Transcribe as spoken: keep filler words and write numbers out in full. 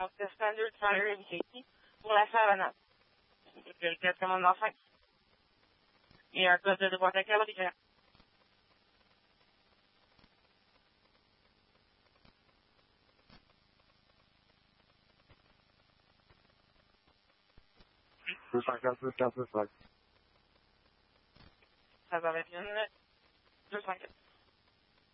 the standard fire and safety pour la faire à le quatre commandement cinq. Et un code de boîte à câble différent. deux cent quatre, deux cent quatre, deux cent quatre. Ça va vingt et un, deux cent quatre.